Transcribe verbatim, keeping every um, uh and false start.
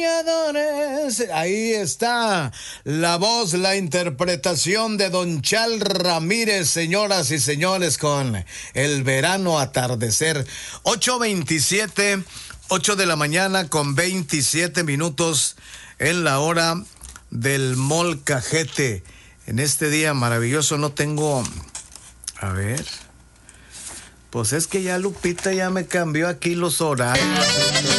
Ahí está la voz, la interpretación de Don Chal Ramírez, señoras y señores, con El Verano Atardecer. ocho veintisiete, ocho de la mañana con veintisiete minutos en la hora del Molcajete. En este día maravilloso no tengo... A ver... Pues es que ya Lupita ya me cambió aquí los horarios.